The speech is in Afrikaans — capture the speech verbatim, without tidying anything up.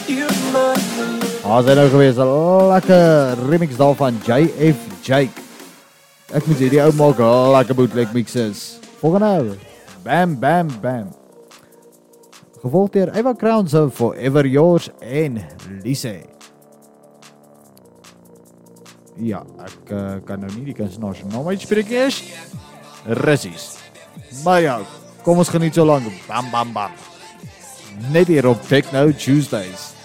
Ah, sy nou gewees, 'n lekker remix daarvan J F Jake. Ek moet sê die ou maak lekker bootleg mixes. Volgende, Bam Bam Bam. Gevolg deur Eva Crown se Forever Yours en Lise. Ja, ek uh, kan nou nie die kunstenaar se naam uitspreek nie. Russies. Maar ja, kom ons geniet so lank. Bam bam bam. Net hier op Techno Tuesdays.